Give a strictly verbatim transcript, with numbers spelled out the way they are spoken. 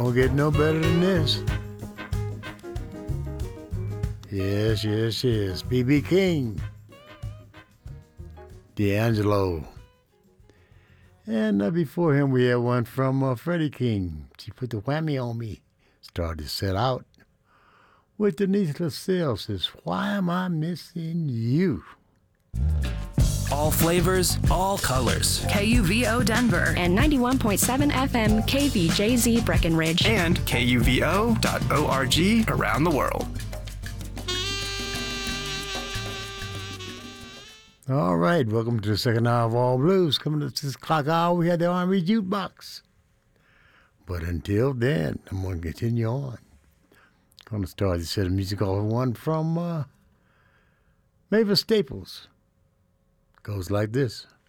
Don't get no better than this. Yes, yes, yes. B B King. D'Angelo. And uh, before him, we had one from uh, Freddie King. She put the whammy on me. Started to set out with Denise LaSalle. Says, why am I missing you? All flavors, all colors. K U V O Denver and ninety-one point seven F M K V J Z Breckenridge. And K U V O dot org around the world. All right, welcome to the second hour of All Blues. Coming to six o'clock hour, we had the R and B Jukebox. But until then, I'm going to continue on. Going to start the set of music off with one from uh, Mavis Staples. Goes like this.